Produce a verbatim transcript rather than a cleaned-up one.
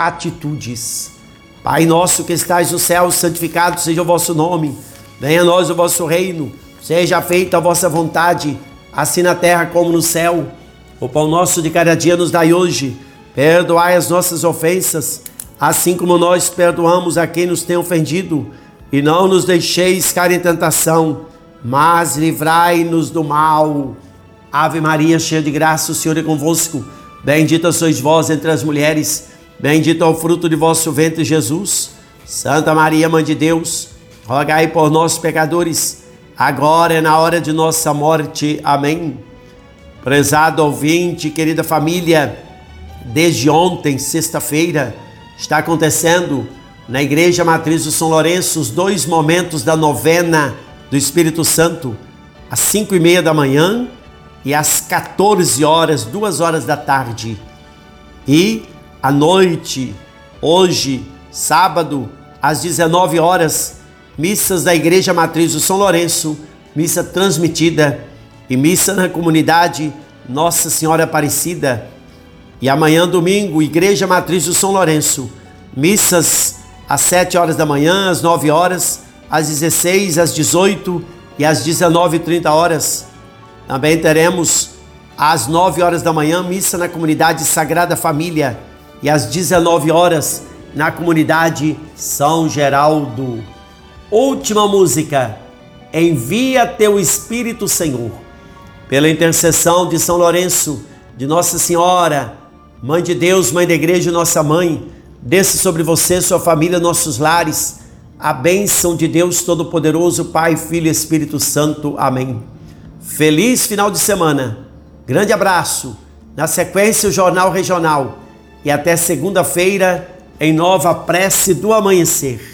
atitudes. Pai nosso que estais no céu, santificado seja o vosso nome. Venha a nós o vosso reino. Seja feita a vossa vontade, assim na terra como no céu. O pão nosso de cada dia nos dai hoje. Perdoai as nossas ofensas, assim como nós perdoamos a quem nos tem ofendido. E não nos deixeis cair em tentação, mas livrai-nos do mal. Ave Maria, cheia de graça, o Senhor é convosco. Bendita sois vós entre as mulheres, bendito é o fruto de vosso ventre, Jesus. Santa Maria, Mãe de Deus, rogai por nós, pecadores, agora e na hora de nossa morte. Amém. Prezado ouvinte, querida família, desde ontem, sexta-feira, está acontecendo na Igreja Matriz do São Lourenço os dois momentos da novena do Espírito Santo, às cinco e meia da manhã e às quatorze horas, duas horas da tarde. E à noite, hoje, sábado, às dezenove horas, missas da Igreja Matriz do São Lourenço, missa transmitida e missa na comunidade Nossa Senhora Aparecida. E amanhã, domingo, Igreja Matriz do São Lourenço, missas às sete horas da manhã, às nove horas, às dezesseis, às dezoito e às dezenove e trinta horas. Também teremos às nove horas da manhã, missa na comunidade Sagrada Família e às dezenove horas na comunidade São Geraldo. Última música, Envia Teu Espírito, Senhor. Pela intercessão de São Lourenço, de Nossa Senhora, Mãe de Deus, Mãe da Igreja, Nossa Mãe, desça sobre você, sua família, nossos lares, a bênção de Deus Todo-Poderoso, Pai, Filho e Espírito Santo. Amém. Feliz final de semana. Grande abraço. Na sequência, o Jornal Regional. E até segunda-feira, em nova prece do amanhecer.